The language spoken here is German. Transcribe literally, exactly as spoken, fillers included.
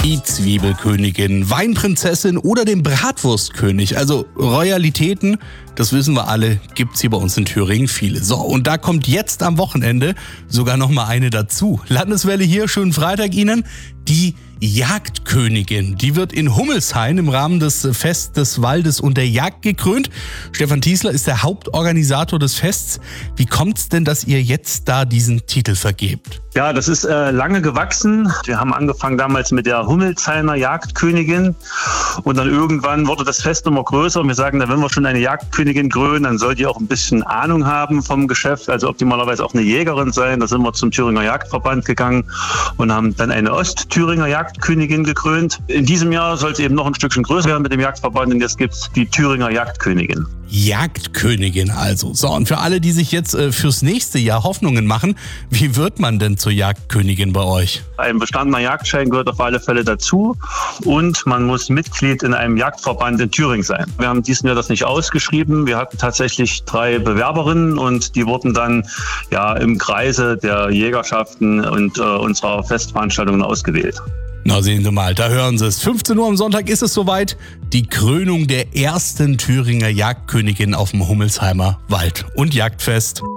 die Zwiebelkönigin, Weinprinzessin oder den Bratwurstkönig. Also Royalitäten, das wissen wir alle, gibt's hier bei uns in Thüringen viele. So, und da kommt jetzt am Wochenende sogar noch mal eine dazu. Landeswelle hier, schönen Freitag Ihnen. Die Jagdkönigin, die wird in Hummelshain im Rahmen des Fest des Waldes und der Jagd gekrönt. Stefan Tiesler ist der Hauptorganisator des Fests. Wie kommt's denn, dass ihr jetzt da diesen Titel vergebt? Ja, das ist äh, lange gewachsen. Wir haben angefangen damals mit der Hummelshainer Jagdkönigin und dann irgendwann wurde das Fest immer größer und wir sagen, wenn wir schon eine Jagdkönigin krönen, dann soll die auch ein bisschen Ahnung haben vom Geschäft, also optimalerweise auch eine Jägerin sein. Da sind wir zum Thüringer Jagdverband gegangen und haben dann eine Ostthüringer Jagdkönigin gekrönt. In diesem Jahr soll es eben noch ein Stückchen größer werden mit dem Jagdverband und jetzt gibt es die Thüringer Jagdkönigin. Jagdkönigin also. So, und für alle, die sich jetzt äh, fürs nächste Jahr Hoffnungen machen, wie wird man denn zur Jagdkönigin bei euch? Ein bestandener Jagdschein gehört auf alle Fälle dazu und man muss Mitglied in einem Jagdverband in Thüringen sein. Wir haben diesen Jahr das nicht ausgeschrieben. Wir hatten tatsächlich drei Bewerberinnen und die wurden dann ja im Kreise der Jägerschaften und äh, unserer Festveranstaltungen ausgewählt. Na, sehen Sie mal, da hören Sie es. fünfzehn Uhr am Sonntag ist es soweit. Die Krönung der ersten Thüringer Jagdkönigin auf dem Hummelsheimer Wald- und Jagdfest.